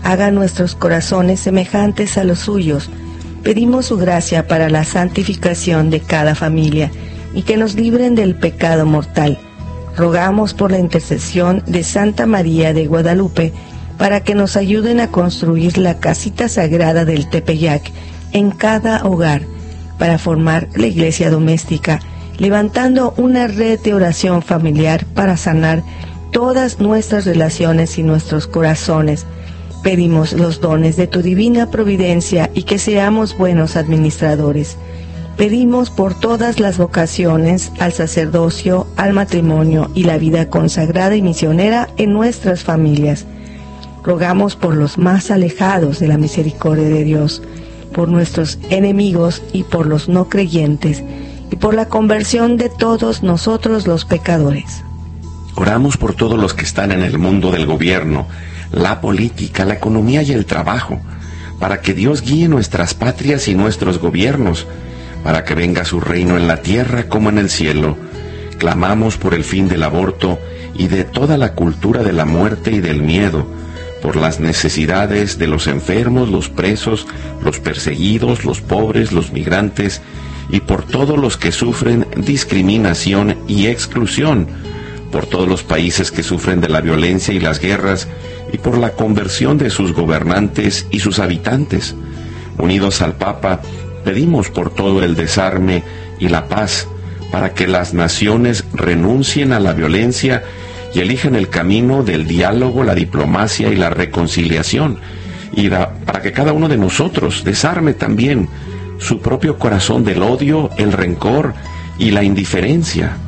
haga nuestros corazones semejantes a los suyos. Pedimos su gracia para la santificación de cada familia y que nos libren del pecado mortal. Rogamos por la intercesión de Santa María de Guadalupe para que nos ayuden a construir la casita sagrada del Tepeyac en cada hogar, para formar la iglesia doméstica, levantando una red de oración familiar para sanar todas nuestras relaciones y nuestros corazones. Pedimos los dones de tu divina providencia y que seamos buenos administradores. Pedimos por todas las vocaciones al sacerdocio, al matrimonio y la vida consagrada y misionera en nuestras familias. Rogamos por los más alejados de la misericordia de Dios, por nuestros enemigos y por los no creyentes, y por la conversión de todos nosotros los pecadores. Oramos por todos los que están en el mundo del gobierno, la política, la economía y el trabajo, para que Dios guíe nuestras patrias y nuestros gobiernos, para que venga su reino en la tierra como en el cielo. Clamamos por el fin del aborto y de toda la cultura de la muerte y del miedo, por las necesidades de los enfermos, los presos, los perseguidos, los pobres, los migrantes, y por todos los que sufren discriminación y exclusión, por todos los países que sufren de la violencia y las guerras, y por la conversión de sus gobernantes y sus habitantes. Unidos al Papa, pedimos por todo el desarme y la paz, para que las naciones renuncien a la violencia y elijan el camino del diálogo, la diplomacia y la reconciliación, y para que cada uno de nosotros desarme también su propio corazón del odio, el rencor y la indiferencia.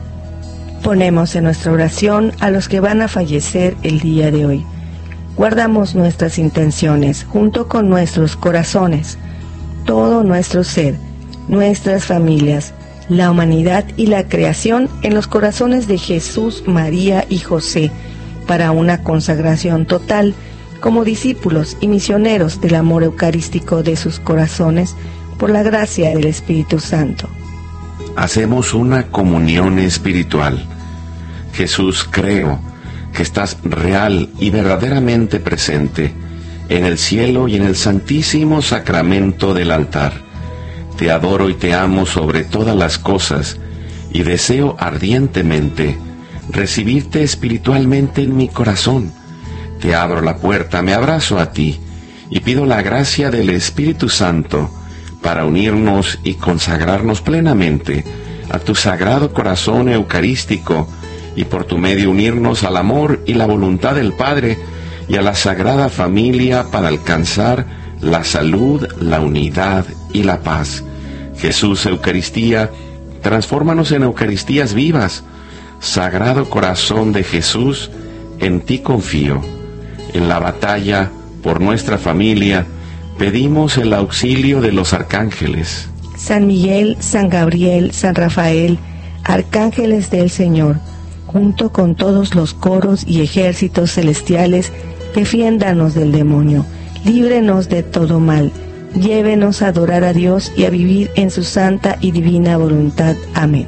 Ponemos en nuestra oración a los que van a fallecer el día de hoy. Guardamos nuestras intenciones junto con nuestros corazones, todo nuestro ser, nuestras familias, la humanidad y la creación en los corazones de Jesús, María y José, para una consagración total como discípulos y misioneros del amor eucarístico de sus corazones, por la gracia del Espíritu Santo. Hacemos una comunión espiritual. Jesús, creo que estás real y verdaderamente presente en el cielo y en el santísimo sacramento del altar. Te adoro y te amo sobre todas las cosas y deseo ardientemente recibirte espiritualmente en mi corazón. Te abro la puerta, me abrazo a ti y pido la gracia del Espíritu Santo para unirnos y consagrarnos plenamente a tu sagrado corazón eucarístico y por tu medio unirnos al amor y la voluntad del Padre y a la Sagrada Familia para alcanzar la salud, la unidad y la paz. Jesús, Eucaristía, transfórmanos en Eucaristías vivas. Sagrado Corazón de Jesús, en ti confío. En la batalla por nuestra familia, pedimos el auxilio de los arcángeles. San Miguel, San Gabriel, San Rafael, arcángeles del Señor, junto con todos los coros y ejércitos celestiales, defiéndanos del demonio, líbrenos de todo mal, llévenos a adorar a Dios y a vivir en su santa y divina voluntad. Amén.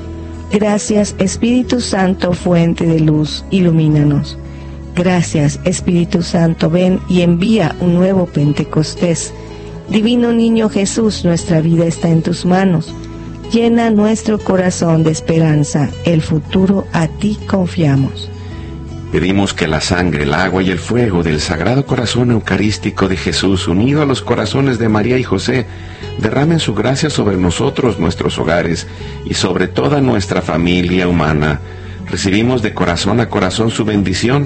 Gracias, Espíritu Santo, fuente de luz, ilumínanos. Gracias, Espíritu Santo, ven y envía un nuevo Pentecostés. Divino Niño Jesús, nuestra vida está en tus manos. Llena nuestro corazón de esperanza, el futuro a ti confiamos. Pedimos que la sangre, el agua y el fuego del Sagrado Corazón Eucarístico de Jesús, unido a los corazones de María y José, derramen su gracia sobre nosotros, nuestros hogares y sobre toda nuestra familia humana. Recibimos de corazón a corazón su bendición,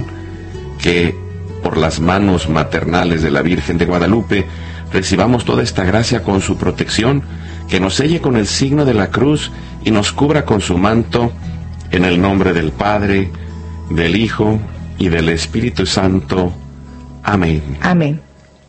que por las manos maternales de la Virgen de Guadalupe recibamos toda esta gracia con su protección, que nos selle con el signo de la cruz y nos cubra con su manto, en el nombre del Padre, del Hijo y del Espíritu Santo. Amén. Amén.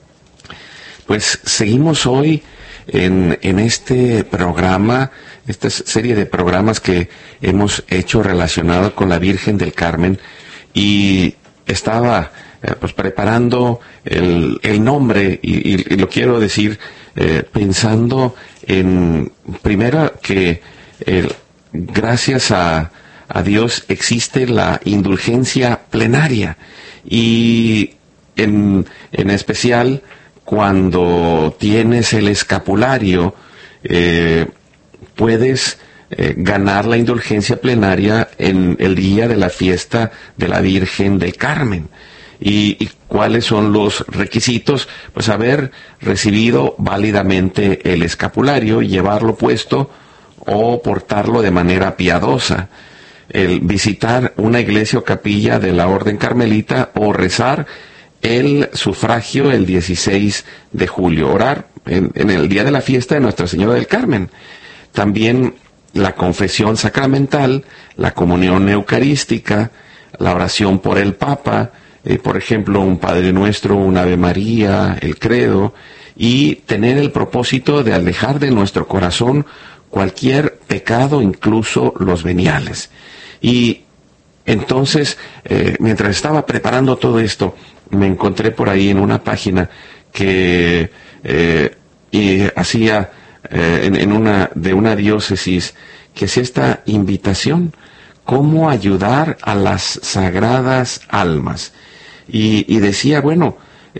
Pues seguimos hoy en este programa, esta serie de programas que hemos hecho relacionado con la Virgen del Carmen, y estaba pues preparando el nombre y lo quiero decir pensando en, primero, que gracias a Dios existe la indulgencia plenaria, y en especial cuando tienes el escapulario, puedes ganar la indulgencia plenaria en el día de la fiesta de la Virgen del Carmen. ¿Y cuáles son los requisitos? Pues haber recibido válidamente el escapulario, llevarlo puesto o portarlo de manera piadosa, el visitar una iglesia o capilla de la Orden Carmelita o rezar el sufragio el 16 de julio, orar en el día de la fiesta de Nuestra Señora del Carmen. También la confesión sacramental, la comunión eucarística, la oración por el Papa, por ejemplo, un Padre Nuestro, un Ave María, el Credo, y tener el propósito de alejar de nuestro corazón cualquier pecado, incluso los veniales. Y entonces, mientras estaba preparando todo esto, me encontré por ahí en una página que hacía de una diócesis que hacía esta invitación: cómo ayudar a las sagradas almas. Y decía, bueno,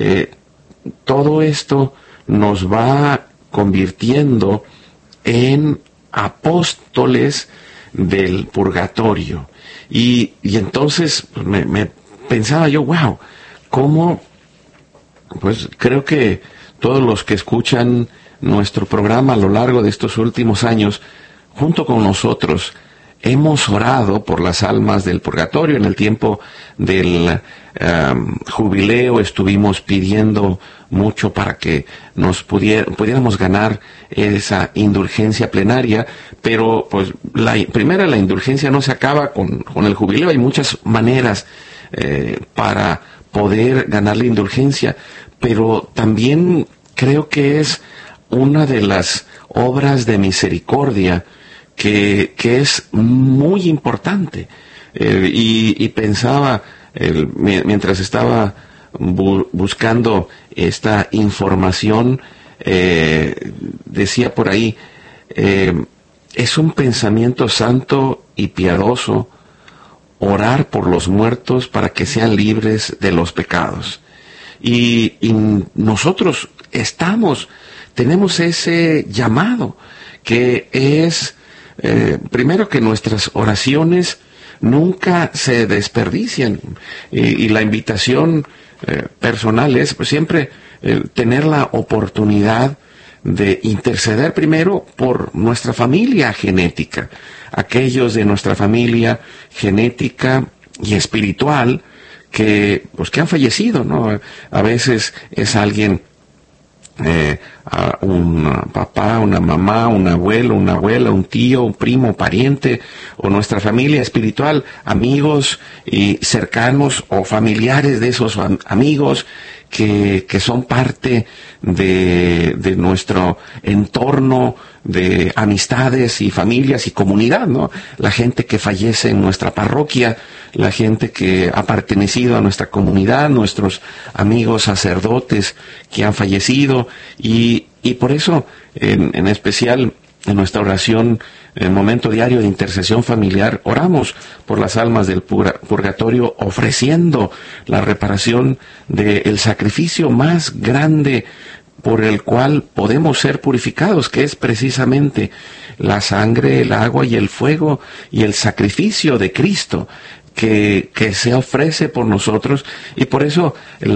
todo esto nos va convirtiendo en apóstoles del purgatorio. Y entonces me pensaba yo, wow, cómo, pues creo que todos los que escuchan nuestro programa a lo largo de estos últimos años, junto con nosotros, hemos orado por las almas del purgatorio. En el tiempo del jubileo estuvimos pidiendo mucho para que nos pudiéramos ganar esa indulgencia plenaria, pero pues la indulgencia no se acaba con el jubileo. Hay muchas maneras para poder ganar la indulgencia, pero también creo que es una de las obras de misericordia que es muy importante. Y pensaba, mientras estaba buscando esta información, decía por ahí, es un pensamiento santo y piadoso orar por los muertos para que sean libres de los pecados. Y nosotros tenemos ese llamado, que es, primero, que nuestras oraciones nunca se desperdician, y la invitación personal es pues, siempre tener la oportunidad de interceder primero por nuestra familia genética, aquellos de nuestra familia genética y espiritual que han fallecido, ¿no? A veces es alguien, un papá, una mamá, un abuelo, una abuela, un tío, un primo, pariente, o nuestra familia espiritual, amigos y cercanos o familiares de esos amigos que son parte de nuestro entorno de amistades y familias y comunidad, ¿no? La gente que fallece en nuestra parroquia, la gente que ha pertenecido a nuestra comunidad, nuestros amigos sacerdotes que han fallecido, y por eso, en especial, en nuestra oración, en el momento diario de intercesión familiar, oramos por las almas del purgatorio, ofreciendo la reparación del sacrificio más grande por el cual podemos ser purificados, que es precisamente la sangre, el agua y el fuego y el sacrificio de Cristo que se ofrece por nosotros. Y por eso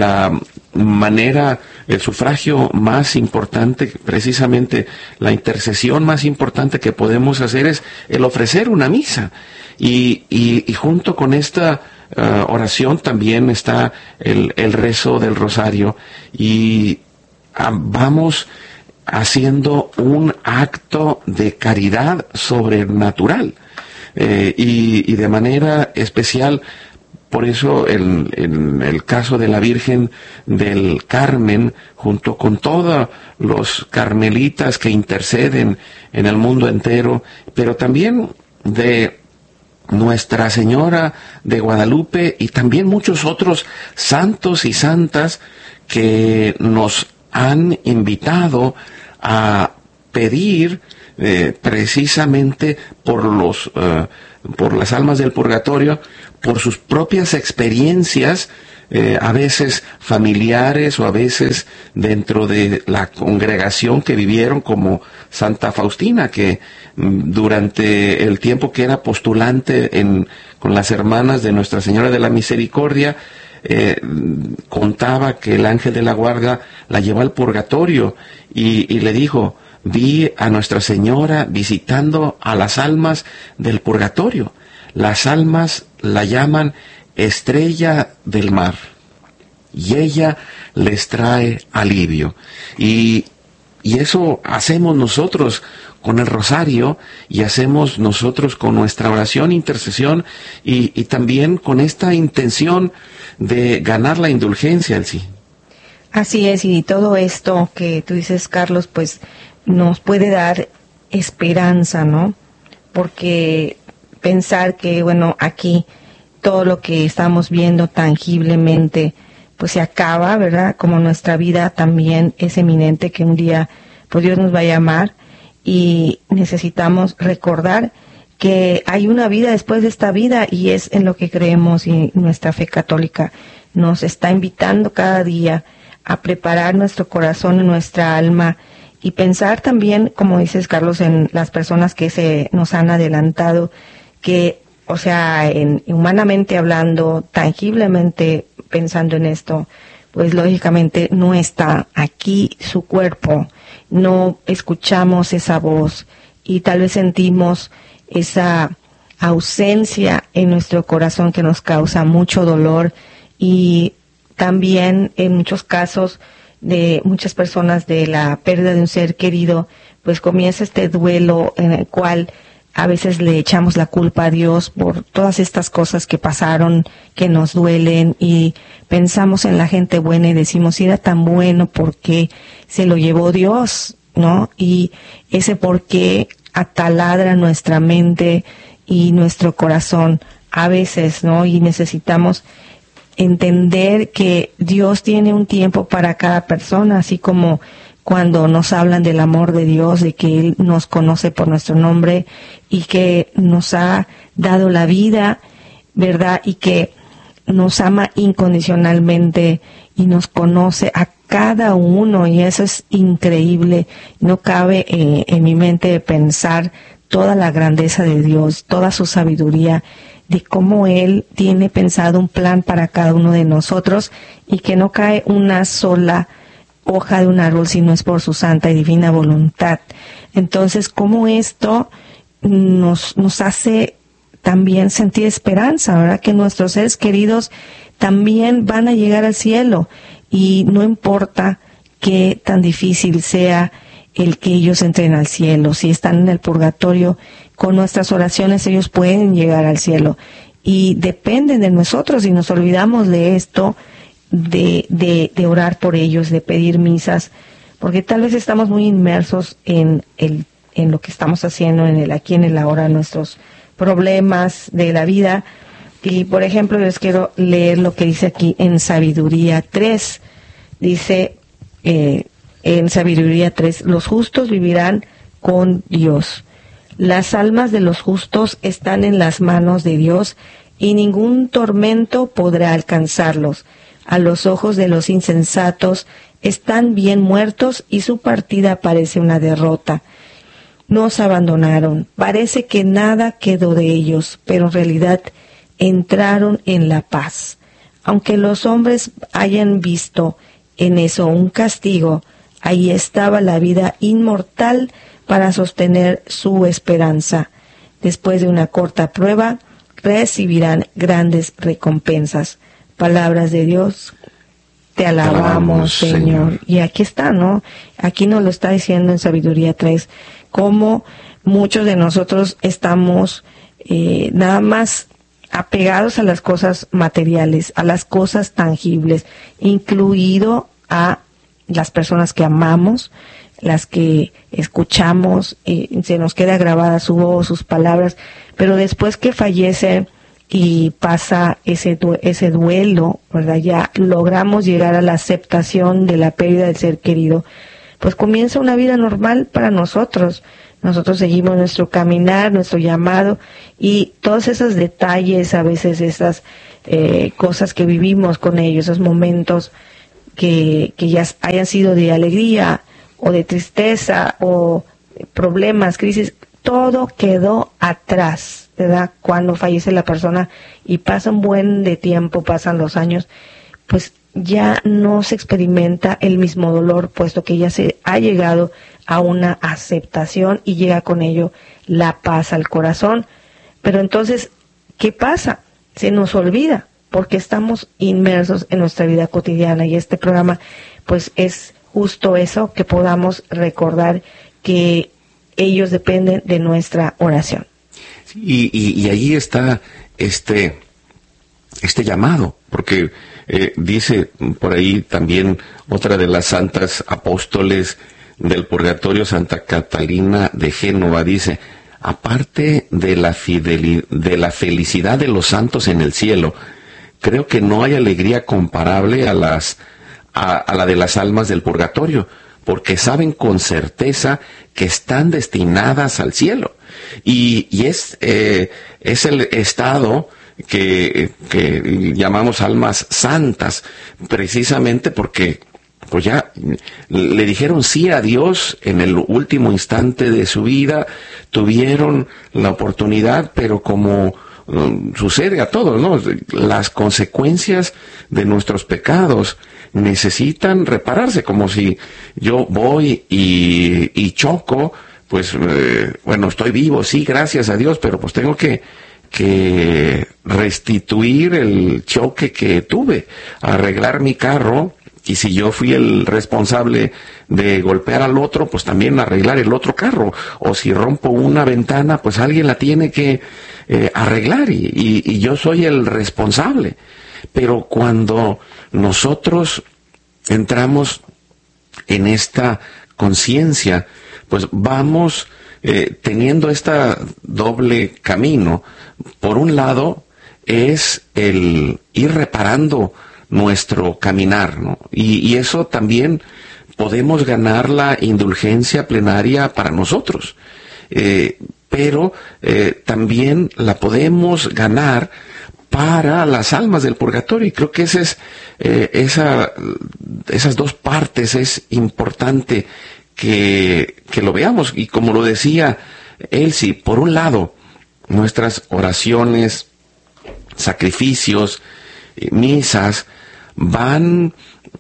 el sufragio más importante, precisamente la intercesión más importante que podemos hacer, es el ofrecer una misa. Y junto con esta oración también está el rezo del rosario, y vamos haciendo un acto de caridad sobrenatural, y de manera especial. Por eso en el caso de la Virgen del Carmen, junto con todos los carmelitas que interceden en el mundo entero, pero también de Nuestra Señora de Guadalupe y también muchos otros santos y santas que nos han invitado a pedir precisamente por las almas del purgatorio, por sus propias experiencias a veces familiares o a veces dentro de la congregación que vivieron, como Santa Faustina, que durante el tiempo que era postulante con las hermanas de Nuestra Señora de la Misericordia, contaba que el ángel de la guarda la llevó al purgatorio y le dijo: vi a Nuestra Señora visitando a las almas del purgatorio. Las almas la llaman estrella del mar y ella les trae alivio. Y eso hacemos nosotros con el rosario, y hacemos nosotros con nuestra oración, intercesión, y también con esta intención de ganar la indulgencia en sí. Así es, y todo esto que tú dices, Carlos, pues nos puede dar esperanza, ¿no? Porque pensar que, bueno, aquí todo lo que estamos viendo tangiblemente, pues se acaba, ¿verdad? Como nuestra vida también es eminente, que un día, pues Dios nos va a llamar, y necesitamos recordar que hay una vida después de esta vida, y es en lo que creemos, y nuestra fe católica nos está invitando cada día a preparar nuestro corazón y nuestra alma, y pensar también, como dices, Carlos, en las personas que se nos han adelantado, que, o sea, humanamente hablando, tangiblemente pensando en esto, pues lógicamente no está aquí su cuerpo, no escuchamos esa voz y tal vez sentimos esa ausencia en nuestro corazón que nos causa mucho dolor, y también en muchos casos de muchas personas de la pérdida de un ser querido, pues comienza este duelo en el cual a veces le echamos la culpa a Dios por todas estas cosas que pasaron, que nos duelen, y pensamos en la gente buena y decimos: si era tan bueno, ¿por qué se lo llevó Dios? ¿No? Y ese por qué ataladra nuestra mente y nuestro corazón a veces, ¿no? Y necesitamos entender que Dios tiene un tiempo para cada persona, así como cuando nos hablan del amor de Dios, de que Él nos conoce por nuestro nombre y que nos ha dado la vida, ¿verdad? Y que nos ama incondicionalmente y nos conoce a cada uno, y eso es increíble. No cabe en mi mente pensar toda la grandeza de Dios, toda su sabiduría, de cómo Él tiene pensado un plan para cada uno de nosotros, y que no cae una sola hoja de un árbol si no es por su santa y divina voluntad. Entonces, cómo esto nos hace también sentir esperanza, ¿verdad? Que nuestros seres queridos también van a llegar al cielo, y no importa qué tan difícil sea el que ellos entren al cielo. Si están en el purgatorio, con nuestras oraciones ellos pueden llegar al cielo, y dependen de nosotros. Si nos olvidamos de esto, de orar por ellos, de pedir misas, porque tal vez estamos muy inmersos en lo que estamos haciendo, en el aquí, en el ahora, nuestros problemas de la vida. Y por ejemplo, les quiero leer lo que dice aquí en Sabiduría 3. Dice en Sabiduría 3: los justos vivirán con Dios. Las almas de los justos están en las manos de Dios, y ningún tormento podrá alcanzarlos. A los ojos de los insensatos están bien muertos, y su partida parece una derrota. Nos abandonaron, parece que nada quedó de ellos, pero en realidad entraron en la paz. Aunque los hombres hayan visto en eso un castigo, ahí estaba la vida inmortal para sostener su esperanza. Después de una corta prueba, recibirán grandes recompensas. Palabras de Dios, te alabamos, Señor. Y aquí está, ¿no? Aquí nos lo está diciendo en Sabiduría 3, cómo muchos de nosotros estamos nada más apegados a las cosas materiales, a las cosas tangibles, incluido a las personas que amamos, las que escuchamos, se nos queda grabada su voz, sus palabras, pero después que fallece y pasa ese duelo, ¿verdad? Ya logramos llegar a la aceptación de la pérdida del ser querido, pues comienza una vida normal para nosotros. Nosotros seguimos nuestro caminar, nuestro llamado, y todos esos detalles, a veces esas cosas que vivimos con ellos, esos momentos que ya hayan sido de alegría o de tristeza o problemas, crisis, todo quedó atrás, ¿verdad? Cuando fallece la persona y pasa un buen de tiempo, pasan los años, pues ya no se experimenta el mismo dolor, puesto que ya se ha llegado a una aceptación y llega con ello la paz al corazón. Pero entonces, ¿qué pasa? Se nos olvida, porque estamos inmersos en nuestra vida cotidiana, y este programa pues es justo eso, que podamos recordar que ellos dependen de nuestra oración. Y ahí está este llamado, porque dice por ahí también otra de las santas apóstoles del purgatorio, Santa Catalina de Génova, dice: aparte de la felicidad de los santos en el cielo, creo que no hay alegría comparable a la de las almas del purgatorio, porque saben con certeza que están destinadas al cielo. Y es el estado que llamamos almas santas, precisamente porque pues ya le dijeron sí a Dios en el último instante de su vida, tuvieron la oportunidad, pero como sucede a todos, ¿no? Las consecuencias de nuestros pecados necesitan repararse, como si yo voy y choco, pues bueno, estoy vivo, sí, gracias a Dios, pero pues tengo que restituir el choque que tuve, arreglar mi carro, y si yo fui el responsable de golpear al otro, pues también arreglar el otro carro, o si rompo una ventana, pues alguien la tiene que arreglar, y yo soy el responsable. Pero cuando nosotros entramos en esta conciencia, pues vamos teniendo esta doble camino. Por un lado es el ir reparando nuestro caminar, ¿no? Y eso también podemos ganar la indulgencia plenaria para nosotros, pero también la podemos ganar para las almas del purgatorio, y creo que esas dos partes es importante que lo veamos. Y como lo decía Elsie, por un lado, nuestras oraciones, sacrificios, misas, van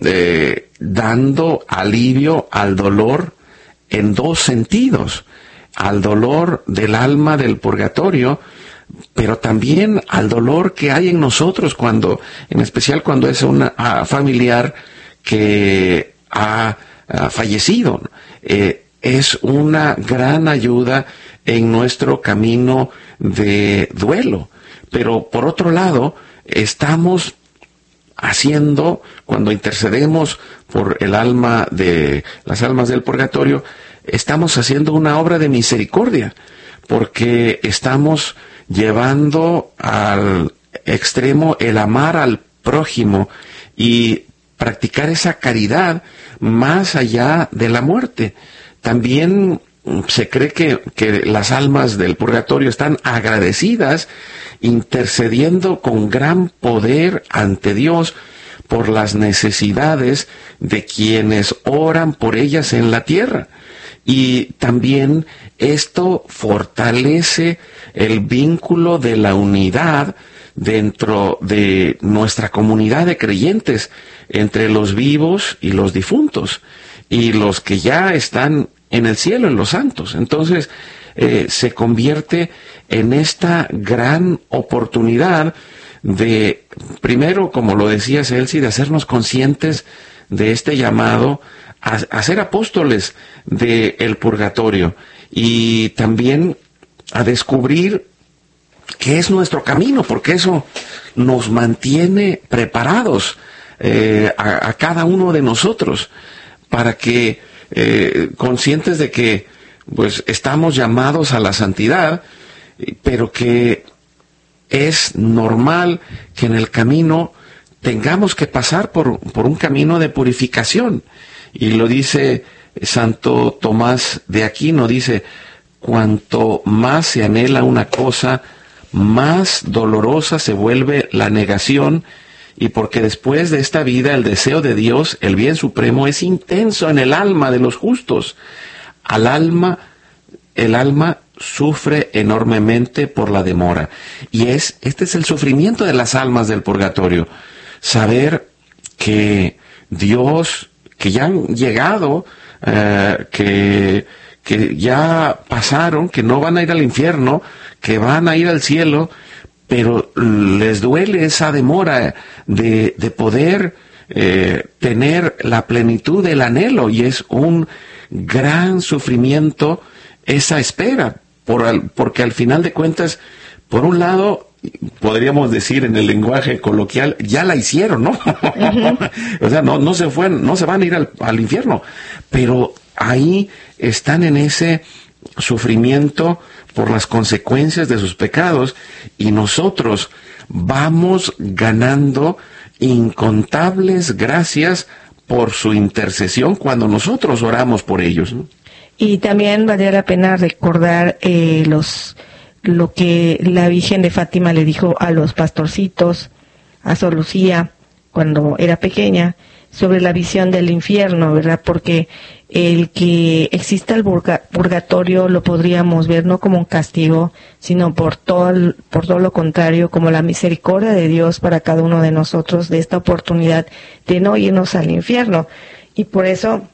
dando alivio al dolor en dos sentidos: al dolor del alma del purgatorio, pero también al dolor que hay en nosotros, en especial cuando es un familiar que ha fallecido. Es una gran ayuda en nuestro camino de duelo. Pero por otro lado, estamos haciendo, cuando intercedemos por las almas del purgatorio, estamos haciendo una obra de misericordia, porque estamos llevando al extremo el amar al prójimo y practicar esa caridad más allá de la muerte. También se cree que las almas del purgatorio están agradecidas, intercediendo con gran poder ante Dios por las necesidades de quienes oran por ellas en la tierra. Y también esto fortalece el vínculo de la unidad dentro de nuestra comunidad de creyentes, entre los vivos y los difuntos, y los que ya están en el cielo, en los santos. Entonces se convierte en esta gran oportunidad de, primero, como lo decía Elsie, de hacernos conscientes de este llamado a ser apóstoles del purgatorio, y también a descubrir qué es nuestro camino, porque eso nos mantiene preparados a cada uno de nosotros, para que conscientes de que pues estamos llamados a la santidad, pero que es normal que en el camino tengamos que pasar por un camino de purificación. Y lo dice Santo Tomás de Aquino, dice: cuanto más se anhela una cosa, más dolorosa se vuelve la negación, y porque después de esta vida el deseo de Dios, el bien supremo, es intenso en el alma de los justos. El alma sufre enormemente por la demora. Y este es el sufrimiento de las almas del purgatorio. Saber que Dios, que ya han llegado, que ya pasaron, que no van a ir al infierno, que van a ir al cielo, pero les duele esa demora de poder tener la plenitud del anhelo, y es un gran sufrimiento esa espera, porque al final de cuentas, por un lado, podríamos decir en el lenguaje coloquial, ya la hicieron, ¿no? Uh-huh. O sea, no se van a ir al infierno, pero ahí están en ese sufrimiento por las consecuencias de sus pecados, y nosotros vamos ganando incontables gracias por su intercesión cuando nosotros oramos por ellos, ¿no? Y también valdría la pena recordar lo que la Virgen de Fátima le dijo a los pastorcitos, a Sor Lucía, cuando era pequeña, sobre la visión del infierno, ¿verdad? Porque el que exista el purgatorio lo podríamos ver no como un castigo, sino por todo lo contrario, como la misericordia de Dios para cada uno de nosotros, de esta oportunidad de no irnos al infierno. Y por eso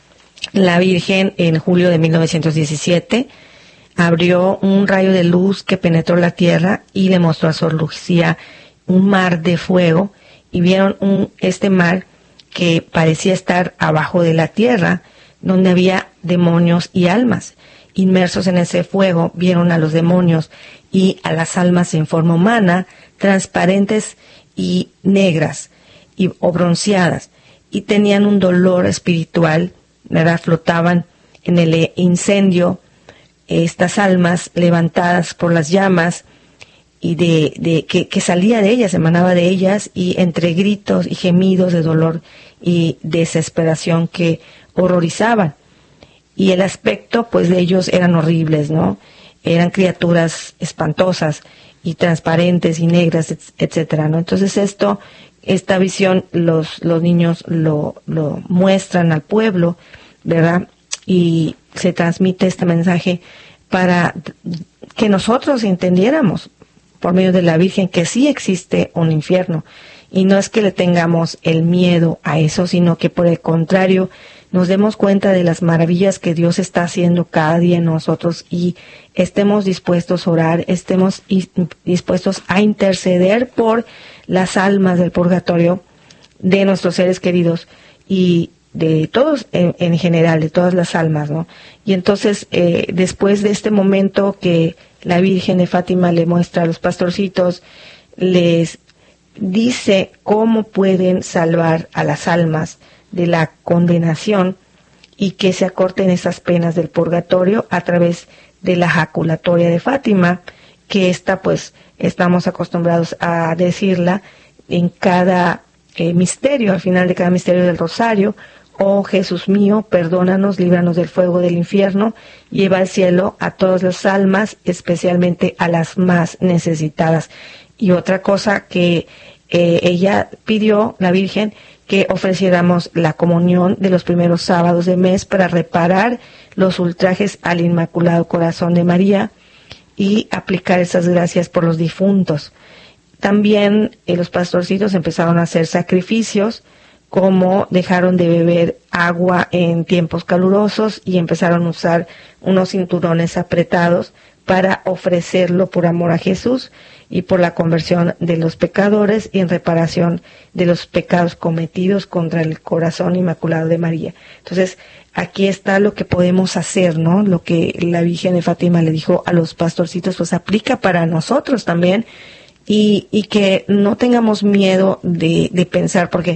la Virgen, en julio de 1917, abrió un rayo de luz que penetró la tierra y le mostró a Sor Lucía un mar de fuego, y vieron este mar que parecía estar abajo de la tierra, donde había demonios y almas. Inmersos en ese fuego, vieron a los demonios y a las almas en forma humana, transparentes y negras o bronceadas, y tenían un dolor espiritual, ¿verdad? Flotaban en el incendio estas almas levantadas por las llamas, y que salía de ellas, emanaba de ellas, y entre gritos y gemidos de dolor y desesperación que horrorizaban. Y el aspecto, pues, de ellos eran horribles, ¿no? Eran criaturas espantosas y transparentes y negras, etcétera, ¿no? Entonces esta visión los niños lo muestran al pueblo, ¿verdad? Y se transmite este mensaje para que nosotros entendiéramos por medio de la Virgen que sí existe un infierno, y no es que le tengamos el miedo a eso, sino que por el contrario nos demos cuenta de las maravillas que Dios está haciendo cada día en nosotros, y estemos dispuestos a orar, estemos dispuestos a interceder por las almas del purgatorio, de nuestros seres queridos y de todos en general, de todas las almas, ¿no? Y entonces, después de este momento que la Virgen de Fátima le muestra a los pastorcitos, les dice cómo pueden salvar a las almas de la condenación y que se acorten esas penas del purgatorio a través de la jaculatoria de Fátima, que esta, pues, estamos acostumbrados a decirla en cada misterio, al final de cada misterio del rosario: oh Jesús mío, perdónanos, líbranos del fuego del infierno, lleva al cielo a todas las almas, especialmente a las más necesitadas. Y otra cosa que ella pidió, la Virgen, que ofreciéramos la comunión de los primeros sábados de mes para reparar los ultrajes al Inmaculado Corazón de María y aplicar esas gracias por los difuntos. También los pastorcitos empezaron a hacer sacrificios, como dejaron de beber agua en tiempos calurosos y empezaron a usar unos cinturones apretados para ofrecerlo por amor a Jesús y por la conversión de los pecadores y en reparación de los pecados cometidos contra el corazón inmaculado de María. Entonces, aquí está lo que podemos hacer, ¿no? Lo que la Virgen de Fátima le dijo a los pastorcitos, pues aplica para nosotros también, y que no tengamos miedo de pensar, porque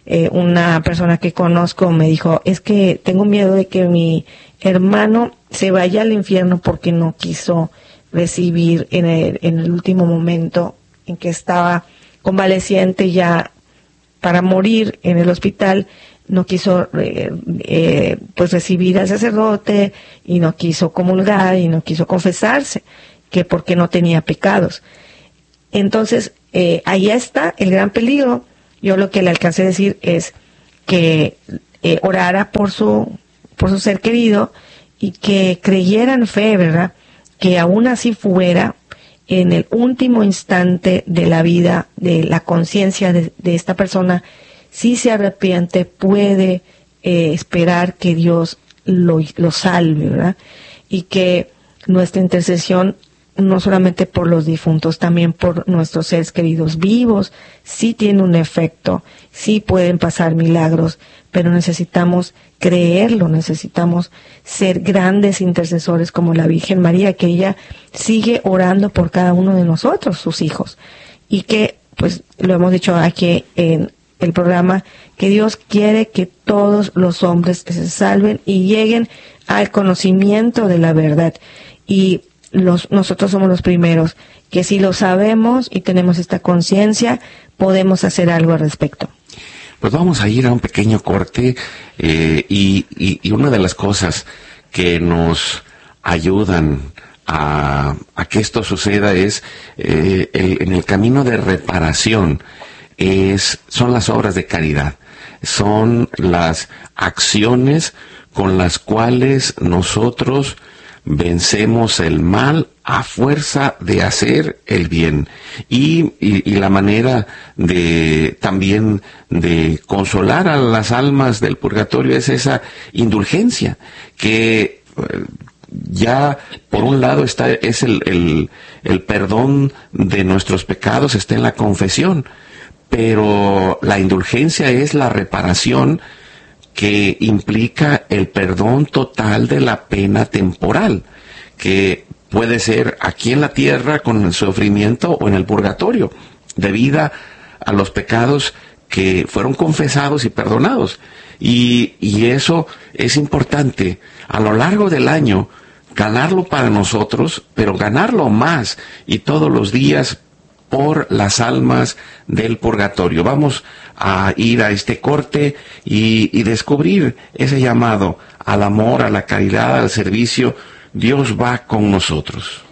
una persona que conozco me dijo, es que tengo miedo de que mi hermano se vaya al infierno porque no quiso recibir en el último momento en que estaba convaleciente ya para morir en el hospital, no quiso pues recibir al sacerdote, y no quiso comulgar, y no quiso confesarse. que porque no tenía pecados. Entonces, ahí está el gran peligro. Yo lo que le alcancé a decir es que orara por su ser querido y que creyera en fe, ¿verdad? Que aún así fuera, en el último instante de la vida, de la conciencia de esta persona, si se arrepiente, puede esperar que Dios lo salve, ¿verdad? Y que nuestra intercesión, no solamente por los difuntos, también por nuestros seres queridos vivos, sí tiene un efecto, sí pueden pasar milagros, pero necesitamos creerlo, necesitamos ser grandes intercesores como la Virgen María, que ella sigue orando por cada uno de nosotros, sus hijos, y que, pues, lo hemos dicho aquí en el programa, que Dios quiere que todos los hombres se salven y lleguen al conocimiento de la verdad. Y nosotros somos los primeros que, si lo sabemos y tenemos esta conciencia, podemos hacer algo al respecto. Pues vamos a ir a un pequeño corte y una de las cosas que nos ayudan a que esto suceda es en el camino de reparación, son las obras de caridad, son las acciones con las cuales nosotros vencemos el mal a fuerza de hacer el bien, y la manera de también de consolar a las almas del purgatorio es esa indulgencia que ya por un lado es el perdón de nuestros pecados, está en la confesión, pero la indulgencia es la reparación que implica el perdón total de la pena temporal, que puede ser aquí en la tierra con el sufrimiento o en el purgatorio, debido a los pecados que fueron confesados y perdonados. Y eso es importante a lo largo del año, ganarlo para nosotros, pero ganarlo más y todos los días por las almas del purgatorio. Vamos a ir a este corte y descubrir ese llamado al amor, a la caridad, al servicio. Dios va con nosotros.